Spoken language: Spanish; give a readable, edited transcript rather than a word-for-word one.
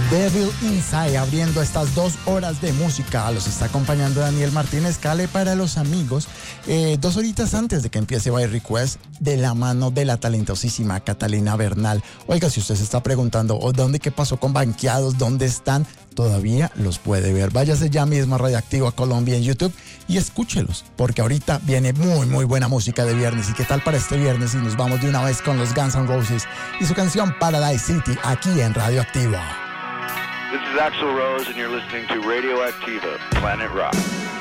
Devil Inside, abriendo estas 2 horas de música. Los está acompañando Daniel Martínez Cale para los amigos. 2 horitas antes de que empiece By Request, de la mano de la talentosísima Catalina Bernal. Oiga, si usted se está preguntando, ¿dónde qué pasó con Banqueados? ¿Dónde están? Todavía los puede ver. Váyase ya mismo a Radioactiva Colombia en YouTube y escúchelos, porque ahorita viene muy, muy buena música de viernes. ¿Y qué tal para este viernes? Y nos vamos de una vez con los Guns N' Roses y su canción Paradise City, aquí en Radioactiva. This is Axl Rose, and you're listening to Radioactiva, Planet Rock.